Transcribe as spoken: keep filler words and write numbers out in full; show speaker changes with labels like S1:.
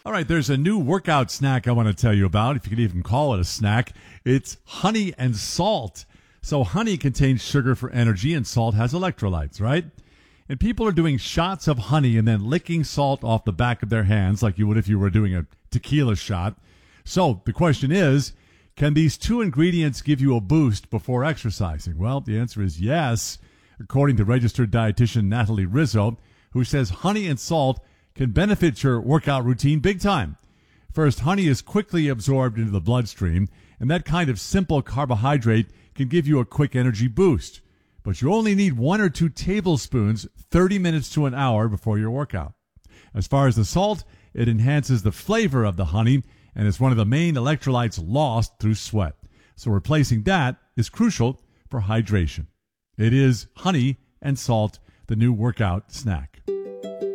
S1: All right, there's a new workout snack I want to tell you about, if you could even call it a snack. It's honey and salt. So honey contains sugar for energy and salt has electrolytes, right? And people are doing shots of honey and then licking salt off the back of their hands like you would if you were doing a tequila shot. So the question is, can these two ingredients give you a boost before exercising? Well, the answer is yes, according to registered dietitian Natalie Rizzo, who says honey and salt can benefit your workout routine big time. First, honey is quickly absorbed into the bloodstream, and that kind of simple carbohydrate can give you a quick energy boost. But you only need one or two tablespoons thirty minutes to an hour before your workout. As far as the salt, it enhances the flavor of the honey and is one of the main electrolytes lost through sweat. So replacing that is crucial for hydration. It is honey and salt, the new workout snack.